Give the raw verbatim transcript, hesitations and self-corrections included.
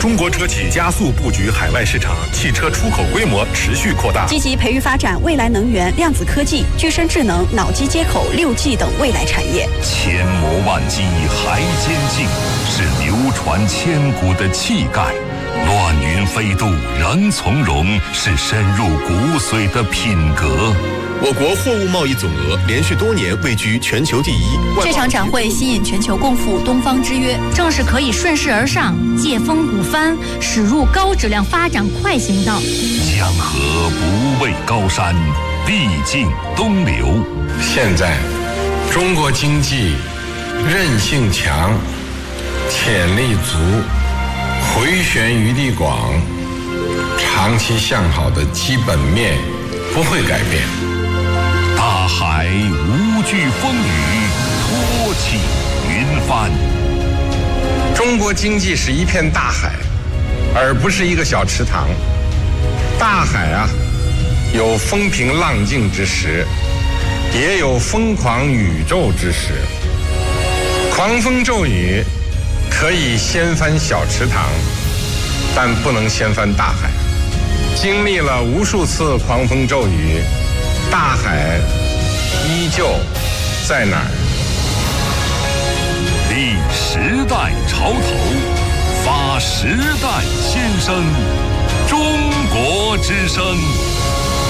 中国车企加速布局海外市场，汽车出口规模持续扩大， 积极培育发展未来能源、量子科技、具身智能、脑机接口、六 G 等未来产业。 千磨万击还坚劲，是流传千古的气概；乱云飞渡仍从容，是深入骨髓的品格。 我国货物贸易总额连续多年位居全球第一。 这场展会吸引全球共赴东方之约， 正是可以顺势而上，借风鼓帆，驶入高质量发展快行道。 江河不畏高山，必尽东流。 现在，中国经济韧性强，潜力足，回旋余地广，长期向好的基本面不会改变。 大海无惧风雨，托起云帆。 中国经济是一片大海，而不是一个小池塘。大海啊，有风平浪静之时，也有疯狂宇宙之时。狂风骤雨可以掀翻小池塘，但不能掀翻大海。经历了无数次狂风骤雨，大海依旧在哪儿？ 立时代潮头，发时代先声，中国之声。